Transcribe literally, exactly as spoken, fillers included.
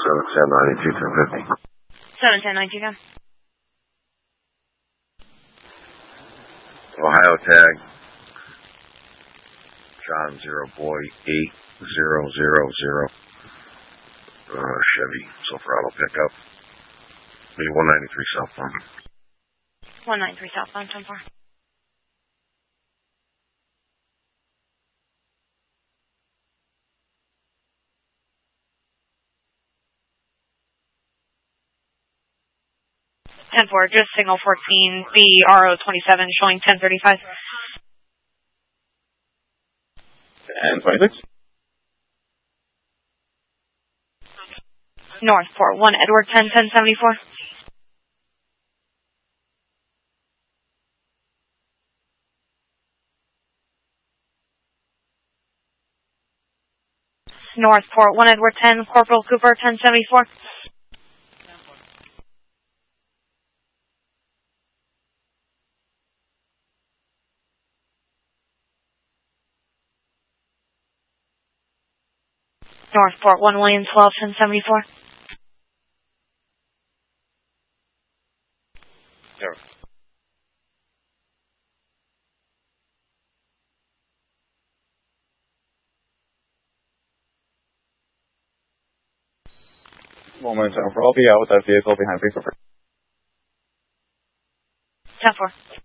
seven ten ninety-two ten fifty. seven ten ninety-two ten. Ohio tag. John zero boy eight zero zero zero. Uh, Chevy Silverado pickup. Be one ninety-three southbound. one ninety-three southbound, ten four. ten four, just signal fourteen, B R O twenty-seven, showing ten thirty-five. ten twenty-six. North, Port one, Edward ten ten seventy-four. North, Port one, Edward ten, Corporal Cooper ten seventy-four. North, Port one, William twelve ten seventy-four. Zero. Moment, I'll be out with that vehicle behind me. ten four.